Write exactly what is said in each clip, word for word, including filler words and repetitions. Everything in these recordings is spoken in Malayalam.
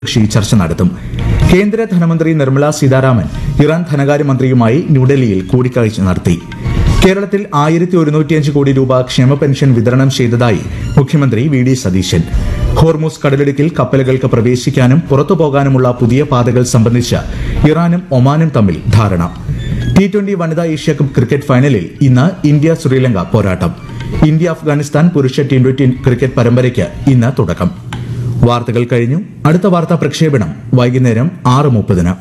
കക്ഷി ചർച്ച നടത്തും. കേന്ദ്ര ധനമന്ത്രി നിർമ്മല സീതാരാമൻ ഇറാൻ ധനകാര്യമന്ത്രിയുമായി ന്യൂഡൽഹിയിൽ കൂടിക്കാഴ്ച നടത്തി. കേരളത്തിൽ ആയിരത്തി ഒരുന്നൂറ്റിയഞ്ച് കോടി രൂപ ക്ഷേമ പെൻഷൻ വിതരണം ചെയ്തതായി മുഖ്യമന്ത്രി വി ഡി സതീശൻ. ഹോർമൂസ് കടലിടുക്കിൽ കപ്പലുകൾക്ക് പ്രവേശിക്കാനും പുറത്തുപോകാനുമുള്ള പുതിയ പാതകൾ സംബന്ധിച്ച് ഇറാനും ഒമാനും തമ്മിൽ ധാരണ. ടി ട്വന്റി വനിതാ ഏഷ്യാകപ്പ് ക്രിക്കറ്റ് ഫൈനലിൽ ഇന്ന് ഇന്ത്യ ശ്രീലങ്ക പോരാട്ടം. ഇന്ത്യ അഫ്ഗാനിസ്ഥാൻ പുരുഷ ടി ട്വന്റി ക്രിക്കറ്റ് പരമ്പരയ്ക്ക് ഇന്ന് തുടക്കം. വാർത്തകൾ കഴിഞ്ഞു. അടുത്ത വാർത്താ പ്രക്ഷേപണം വൈകുന്നേരം ആറ് മുപ്പതിന്.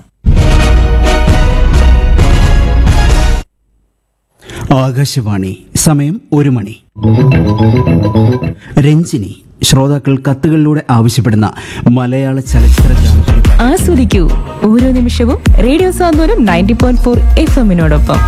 ആകാശവാണി. സമയം ഒരു മണി. രഞ്ജിനി. ശ്രോതാക്കൾ കത്തുകളിലൂടെ ആവശ്യപ്പെടുന്ന മലയാള ചലച്ചിത്ര ഗാനങ്ങൾ ആസ്വദിക്കൂ. ഓരോ നിമിഷവും റേഡിയോ സാന്ത്വനം നയൻറ്റി പോയിന്റ് ഫോർ എഫ് എമ്മിനോടൊപ്പം.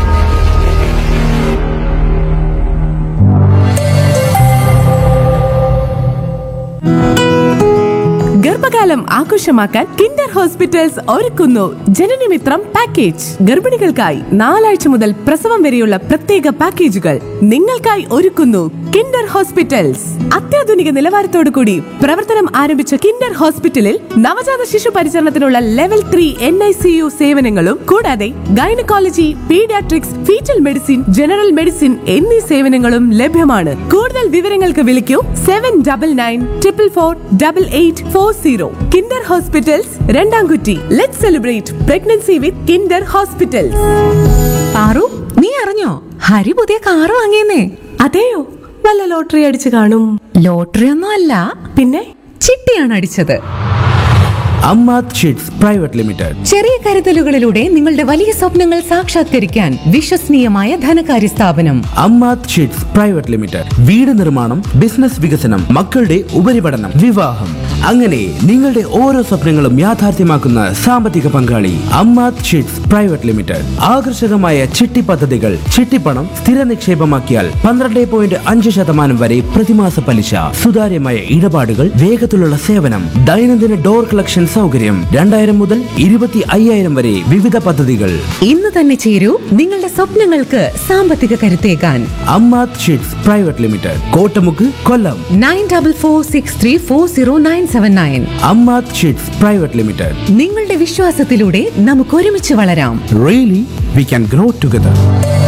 ഗർഭകാലം ആഘോഷമാക്കാൻ കിൻഡർ ഹോസ്പിറ്റൽസ് ഒരുക്കുന്നു ജനനമിത്രം പാക്കേജ്. ഗർഭിണികൾക്കായി നാലാഴ്ച മുതൽ പ്രസവം വരെയുള്ള പ്രത്യേക പാക്കേജുകൾ നിങ്ങൾക്കായി ഒരുക്കുന്നു കിൻഡർ ഹോസ്പിറ്റൽസ്. അത്യാധുനിക നിലവാരത്തോടു കൂടി പ്രവർത്തനം ആരംഭിച്ച കിൻഡർ ഹോസ്പിറ്റലിൽ നവജാത ശിശു പരിചരണത്തിനുള്ള level three N I C U സേവനങ്ങളും കൂടാതെ gynaecology, paediatrics, fetal medicine, general medicine എന്നീ സേവനങ്ങളും ലഭ്യമാണ്. കൂടുതൽ വിവരങ്ങൾക്ക് വിളിക്കൂ seven double nine triple four double eight four zero. Kinder hospitals, രണ്ടാംകുറ്റി. Let's celebrate pregnancy with Kinder hospitals. Paru, നീ അറിഞ്ഞോ ഹരി പുതിയ കാറ് വാങ്ങിയെന്നേ? അതെയോ? വല്ല ലോട്ടറി അടിച്ചു കാണും. ലോട്ടറി ഒന്നും അല്ല, പിന്നെ ചിട്ടിയാണ് അടിച്ചത്. Ammath sheets private limited. ചെറിയ കരുതലുകളിലൂടെ നിങ്ങളുടെ വലിയ സ്വപ്നങ്ങൾ സാക്ഷാത്കരിക്കാൻ വിശ്വസനീയമായ ധനകാര്യ സ്ഥാപനം അമ്മാത് ഷീറ്റ്സ് പ്രൈവറ്റ് ലിമിറ്റഡ്. വീട് നിർമ്മാണം, ബിസിനസ് വികസനം, മക്കളുടെ ഉപരിപഠനം, വിവാഹം, അങ്ങനെ നിങ്ങളുടെ ഓരോ സ്വപ്നങ്ങളും യാഥാർത്ഥ്യമാക്കുന്ന സാമ്പത്തിക പങ്കാളി അമ്മാത് ഷീറ്റ്സ് പ്രൈവറ്റ് ലിമിറ്റഡ്. ആകർഷകമായ ചിട്ടി പദ്ധതികൾ, ചിട്ടിപ്പണം സ്ഥിര നിക്ഷേപമാക്കിയാൽ പന്ത്രണ്ട് പോയിന്റ് അഞ്ച് ശതമാനം വരെ പ്രതിമാസ പലിശ, സുതാര്യമായ ഇടപാടുകൾ, വേഗത്തിലുള്ള സേവനം, ദൈനംദിന ഡോർ കളക്ഷൻ സൗകര്യം, രണ്ടായിരം മുതൽ ഇരുപത്തി അയ്യായിരം വരെ വിവിധ പദ്ധതികൾ. ഇന്ന് തന്നെ ചേരൂ നിങ്ങളുടെ സ്വപ്നങ്ങൾക്ക് സാമ്പത്തിക കരുത്തേകാൻ. Ammath sheets private limited, Kottamukku, കൊല്ലം. Nine double four six three four zero nine seven nine. Ammath sheets private limited. നിങ്ങളുടെ വിശ്വാസത്തിലൂടെ നമുക്ക് ഒരുമിച്ച് വളരാം. Really we can grow together.